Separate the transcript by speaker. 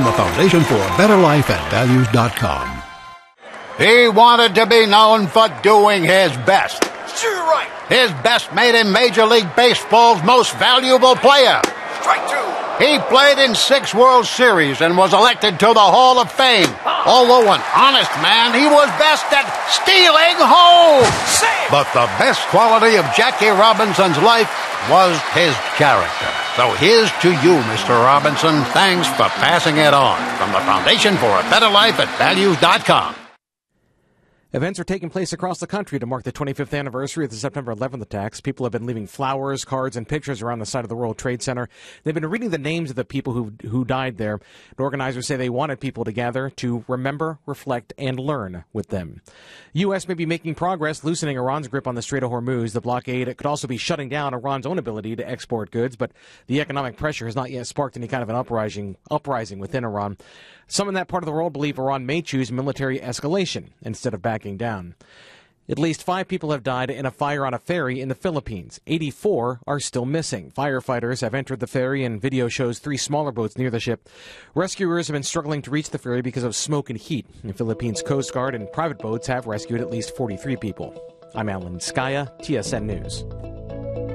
Speaker 1: from the Foundation for a Better Life at Values.com.
Speaker 2: He wanted to be known for doing his best.
Speaker 3: Sure, right.
Speaker 2: His best made him Major League Baseball's most valuable player.
Speaker 3: Strike two.
Speaker 2: He played in 6 World Series and was elected to the Hall of Fame. Although an honest man, he was best at stealing home.
Speaker 3: Save.
Speaker 2: But the best quality of Jackie Robinson's life was his character. So here's to you, Mr. Robinson. Thanks for passing it on. From the Foundation for a Better Life at Values.com.
Speaker 4: Events are taking place across the country to mark the 25th anniversary of the September 11th attacks. People have been leaving flowers, cards, and pictures around the site of the World Trade Center. They've been reading the names of the people who died there. And organizers say they wanted people to gather to remember, reflect, and learn with them. U.S. may be making progress loosening Iran's grip on the Strait of Hormuz. The blockade could also be shutting down Iran's own ability to export goods, but the economic pressure has not yet sparked any kind of an uprising within Iran. Some in that part of the world believe Iran may choose military escalation instead of backing down. At least 5 people have died in a fire on a ferry in the Philippines. 84 are still missing. Firefighters have entered the ferry, and video shows 3 smaller boats near the ship. Rescuers have been struggling to reach the ferry because of smoke and heat. The Philippines Coast Guard and private boats have rescued at least 43 people. I'm Alan Skaya, TSN News.